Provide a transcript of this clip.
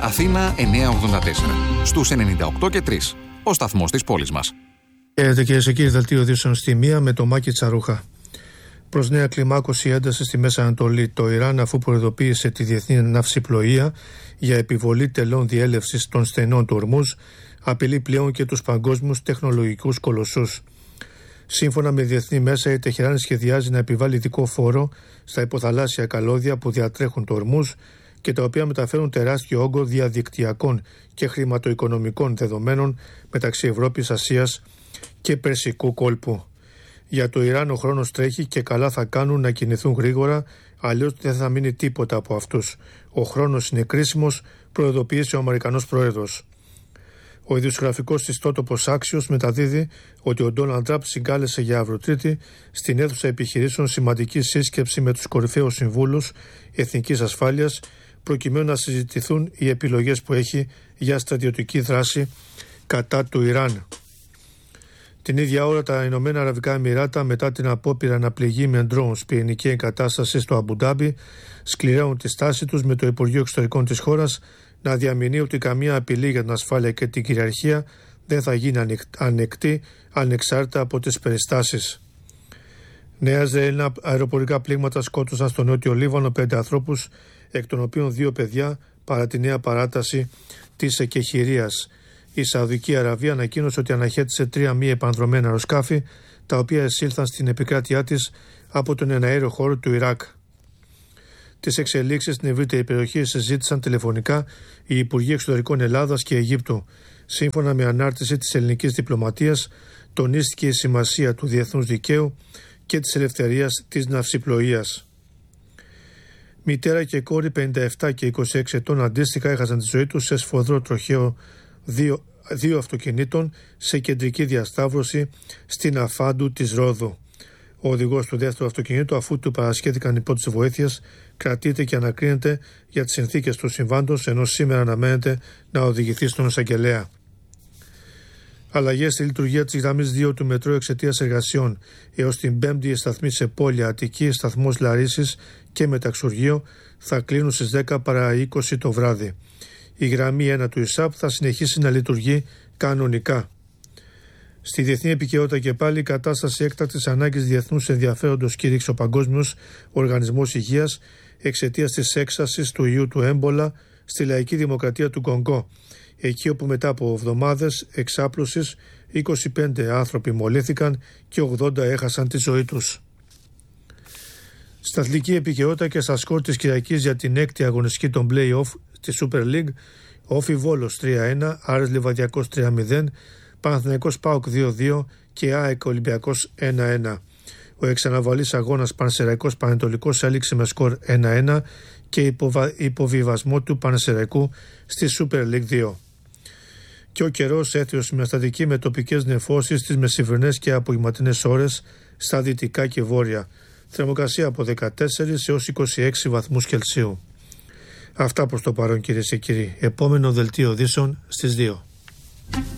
Αθήνα 984. Στους 98 και 3. Ο σταθμός της πόλης μας. Κυρίες και κύριοι, δελτίο ειδήσεων στη 1 με το Μάκη Τσαρούχα. Προς νέα κλιμάκωση ένταση στη Μέση Ανατολή, το Ιράν, αφού προειδοποίησε τη διεθνή ναυσιπλοεία για επιβολή τελών διέλευσης των στενών του Ορμούζ, απειλεί πλέον και τους παγκόσμιους τεχνολογικούς κολοσσούς. Σύμφωνα με διεθνή μέσα, η Τεχεράνη σχεδιάζει να επιβάλλει ειδικό φόρο στα υποθαλάσσια καλώδια που διατρέχουν το Ορμούζ και τα οποία μεταφέρουν τεράστιο όγκο διαδικτυακών και χρηματοοικονομικών δεδομένων μεταξύ Ευρώπης, Ασίας και Περσικού κόλπου. Για το Ιράν ο χρόνος τρέχει και καλά θα κάνουν να κινηθούν γρήγορα, αλλιώς δεν θα μείνει τίποτα από αυτούς. Ο χρόνος είναι κρίσιμος, προειδοποίησε ο Αμερικανός Πρόεδρος. Ο ειδησιογραφικός ιστότοπος Axios μεταδίδει ότι ο Ντόναλντ Τραμπ συγκάλεσε για αύριο Τρίτη στην αίθουσα επιχειρήσεων σημαντική σύσκεψη με τους κορυφαίους συμβούλους εθνικής ασφάλειας, προκειμένου να συζητηθούν οι επιλογές που έχει για στρατιωτική δράση κατά του Ιράν. Την ίδια ώρα τα Ηνωμένα Αραβικά Εμιράτα, μετά την απόπειρα να πληγεί με ντρόουν πυρηνική εγκατάσταση στο Αμπουντάμπι, σκληραίνουν τη στάση τους με το Υπουργείο Εξωτερικών της χώρας να διαμηνύει ότι καμία απειλή για την ασφάλεια και την κυριαρχία δεν θα γίνει ανεκτή ανεξάρτητα από τις περιστάσεις. Νέα Ισραηλινά αεροπορικά πλήγματα σκότωσαν στο Νότιο Λίβανο 5 ανθρώπους, εκ των οποίων 2 παιδιά, παρά τη νέα παράταση της εκεχηρίας. Η Σαουδική Αραβία ανακοίνωσε ότι αναχέτησε 3 μη επανδρομένα αεροσκάφη, τα οποία εισήλθαν στην επικράτειά της από τον εναέριο χώρο του Ιράκ. Τις εξελίξεις στην ευρύτερη περιοχή συζήτησαν τηλεφωνικά οι Υπουργοί Εξωτερικών Ελλάδας και Αιγύπτου. Σύμφωνα με ανάρτηση της ελληνικής διπλωματίας, τονίστηκε η σημασία του διεθνούς δικαίου και της ελευθερίας της ναυσιπλοείας. Μητέρα και κόρη 57 και 26 ετών αντίστοιχα έχασαν τη ζωή τους σε σφοδρό τροχαίο δύο αυτοκινήτων σε κεντρική διασταύρωση στην Αφάντου της Ρόδου. Ο οδηγός του δεύτερου αυτοκινήτου, αφού του παρασχέθηκαν υπότιτλοι βοήθειας, κρατείται και ανακρίνεται για τις συνθήκες του συμβάντος, ενώ σήμερα αναμένεται να οδηγηθεί στον εισαγγελέα. Αλλαγές στη λειτουργία της γραμμής 2 του μετρό εξαιτίας εργασιών. Έως την 5η οι σταθμοί σε Πόλη, Αττική, σταθμός Λαρίσης και Μεταξουργείο θα κλείνουν στις 10 παρά 20 το βράδυ. Η γραμμή 1 του ΙΣΑΠ θα συνεχίσει να λειτουργεί κανονικά. Στη διεθνή επικαιρότητα και πάλι, η κατάσταση έκτακτης ανάγκης διεθνούς ενδιαφέροντος κήρυξε ο Παγκόσμιος Οργανισμός Υγείας εξαιτίας της έξαρσης του ιού του έμπολα στη Λαϊκή Δημοκρατία του Κονγκό, εκεί όπου μετά από εβδομάδες εξάπλωσης 25 άνθρωποι μολύνθηκαν και 80 έχασαν τη ζωή τους. Στα αθλητική επικαιρότητα και στα σκορ της Κυριακής για την 6η αγωνιστική των play-off στη Super League, Όφι Βόλος 3-1, Άρης Λιβαδιακός 3-0, Παναθηναϊκός ΠΑΟΚ 2-2 και ΑΕΚ Ολυμπιακός 1-1. Ο εξαναβαλής αγώνας Πανσεραϊκός Πανετολικός έληξε με σκορ 1-1 και υποβιβασμό του Πανσεραϊκού στη Super League 2. Και ο καιρός έθιος με αστατική με τοπικές νεφώσεις στις μεσημβρινές και απογευματινές ώρες στα δυτικά και βόρεια. Θερμοκρασία από 14 έως 26 βαθμούς Κελσίου. Αυτά προς το παρόν, κυρίες και κύριοι. Επόμενο δελτίο ειδήσεων στις 2.